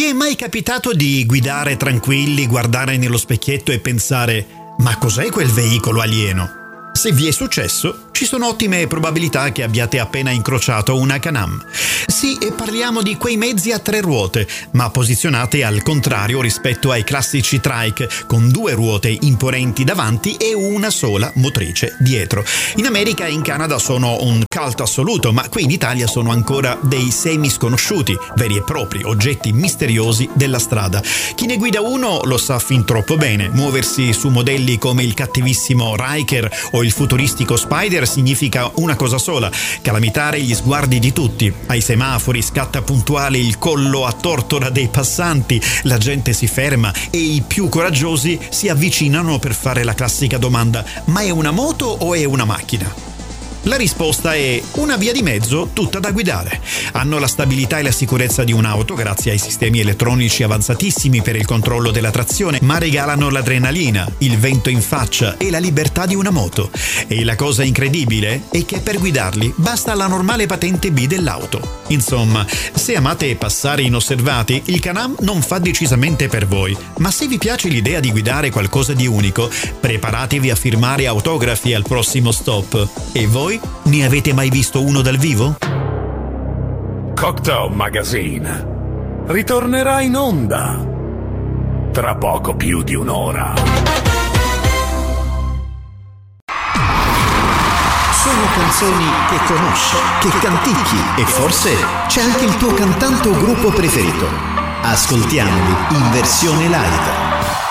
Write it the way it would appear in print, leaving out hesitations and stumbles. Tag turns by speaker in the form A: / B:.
A: Vi è mai capitato di guidare tranquilli, guardare nello specchietto e pensare «Ma cos'è quel veicolo alieno?» Se vi è successo, ci sono ottime probabilità che abbiate appena incrociato una Can-Am. Sì, e parliamo di quei mezzi a 3 ruote, ma posizionate al contrario rispetto ai classici trike, con 2 ruote imponenti davanti e una sola motrice dietro. In America e in Canada sono un cult assoluto, ma qui in Italia sono ancora dei semi sconosciuti, veri e propri oggetti misteriosi della strada. Chi ne guida uno lo sa fin troppo bene. Muoversi su modelli come il cattivissimo Ryker o il futuristico Spider significa una cosa sola: calamitare gli sguardi di tutti. Ai semafori scatta puntuale il collo a tortora dei passanti, la gente si ferma e i più coraggiosi si avvicinano per fare la classica domanda: ma è una moto o è una macchina? La risposta è una via di mezzo tutta da guidare. Hanno la stabilità e la sicurezza di un'auto grazie ai sistemi elettronici avanzatissimi per il controllo della trazione, ma regalano l'adrenalina, il vento in faccia e la libertà di una moto. E la cosa incredibile è che per guidarli basta la normale patente B dell'auto. Insomma, se amate passare inosservati, il Can-Am non fa decisamente per voi. Ma se vi piace l'idea di guidare qualcosa di unico, preparatevi a firmare autografi al prossimo stop. E voi? Ne avete mai visto uno dal vivo?
B: Cocktail Magazine ritornerà in onda tra poco più di un'ora.
C: Sono canzoni che conosci, che canticchi e forse c'è anche il tuo cantante o gruppo preferito. Ascoltiamoli in versione live.